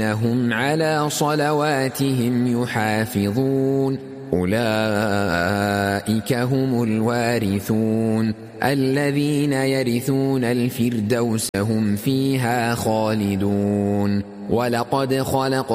هم على صلواتهم يحافظون أولئك هم الوارثون الذين يرثون الفردوس هم فيها خالدون ولقد خلق